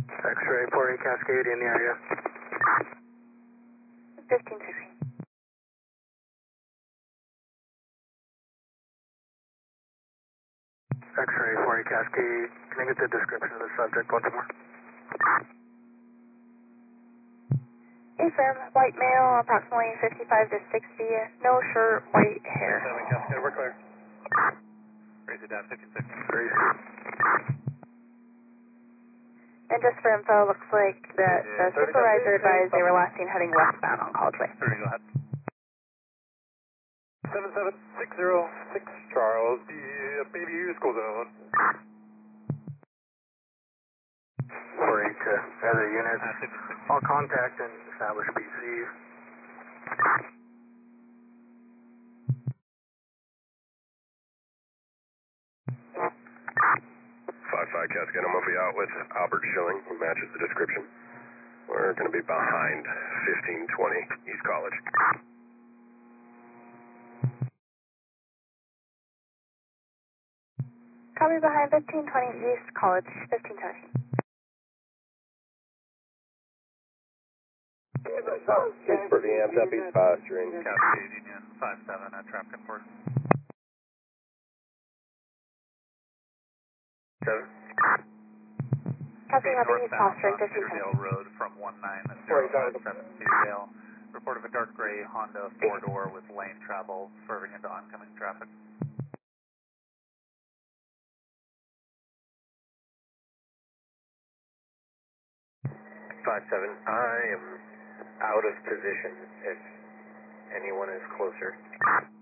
X-ray 40 Cascade in the area. 1516. X-ray 40 Cascade, can I get the description of the subject once more? Affirm, white male, approximately 55 to 60, no shirt, white hair. 7 Cascade, we're clear. Raise it down, 1560. Raise. And just for info, looks like the supervisor advised they were last seen heading westbound on College Way. 30, go ahead. 77606 Charles, Bayview School Zone. 48 to other units. All contact and establish BC. 5 Cascade, I'm going to be out with Albert Schilling, who matches the description. We're going to be behind 1520 East College. Copy behind 1520 East College, 1520. It's pretty amped up, he's posturing. Cascade Union 57 at traffic enforcement. 7. Copy, he's posturing, 1520. Cedardale Road from 19057 Cedardale. Report of a dark gray Honda 4-door with lane travel swerving into oncoming traffic. 57, I am out of position if anyone is closer.